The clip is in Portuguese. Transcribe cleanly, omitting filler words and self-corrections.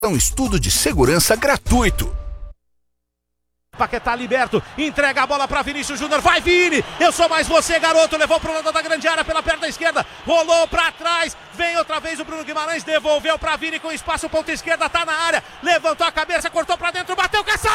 Um estudo de segurança gratuito. Paquetá liberto, entrega a bola para Vinícius Júnior, vai Vini, eu sou mais você garoto, levou pro lado da grande área pela perna esquerda, rolou para trás, vem outra vez o Bruno Guimarães, devolveu para Vini com espaço, ponta esquerda, tá na área, levantou a cabeça, cortou para dentro, bateu, caçado!